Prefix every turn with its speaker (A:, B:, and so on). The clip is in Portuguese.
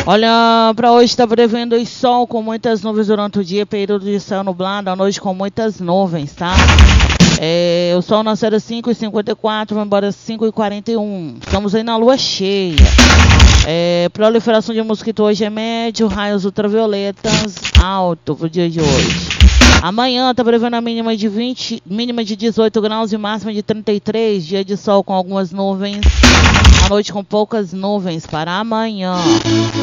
A: Olha, para hoje está prevendo sol com muitas nuvens durante o dia, período de céu nublado, à noite com muitas nuvens, tá? O sol nascerá às 5h54, vai embora às 5h41. Estamos aí na lua cheia. Proliferação de mosquito hoje é médio, raios ultravioletas alto pro dia de hoje. Amanhã está prevendo a mínima de 18 graus e máxima de 33, dia de sol com algumas nuvens, à noite com poucas nuvens para amanhã.